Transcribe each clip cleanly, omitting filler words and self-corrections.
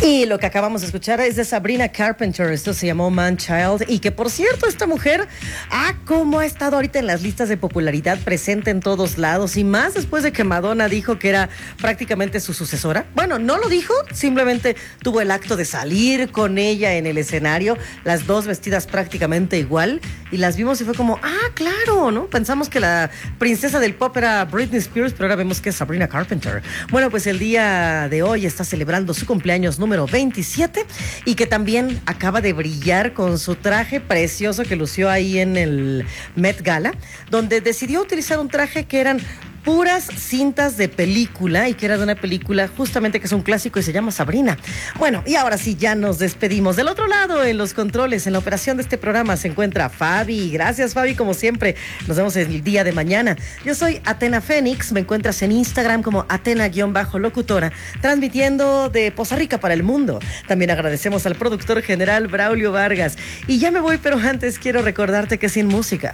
Y lo que acabamos de escuchar es de Sabrina Carpenter. Esto se llamó Man Child. Y que, por cierto, esta mujer, cómo ha estado ahorita en las listas de popularidad, presente en todos lados. Y más después de que Madonna dijo que era prácticamente su sucesora. Bueno, no lo dijo, simplemente tuvo el acto de salir con ella en el escenario, las dos vestidas prácticamente igual. Y las vimos y fue como, claro, ¿no? Pensamos que la princesa del pop era Britney Spears, pero ahora vemos que es Sabrina Carpenter. Bueno, pues el día de hoy está celebrando su cumpleaños número 27 y que también acaba de brillar con su traje precioso que lució ahí en el Met Gala, donde decidió utilizar un traje que eran puras cintas de película y que era de una película justamente que es un clásico y se llama Sabrina. Bueno, y ahora sí, ya nos despedimos. Del otro lado, en los controles, en la operación de este programa, se encuentra Fabi. Gracias, Fabi, como siempre. Nos vemos el día de mañana. Yo soy Atena Fénix. Me encuentras en Instagram como Atena_locutora, transmitiendo de Poza Rica para el mundo. También agradecemos al productor general Braulio Vargas. Y ya me voy, pero antes quiero recordarte que sin música,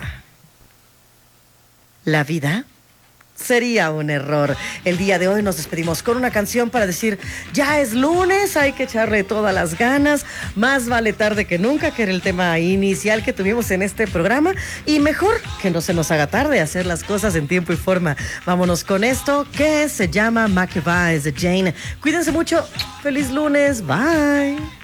la vida sería un error. El día de hoy nos despedimos con una canción para decir, ya es lunes, hay que echarle todas las ganas, más vale tarde que nunca, que era el tema inicial que tuvimos en este programa, y mejor que no se nos haga tarde hacer las cosas en tiempo y forma. Vámonos con esto que se llama Macavais de Jane. Cuídense mucho, feliz lunes, bye.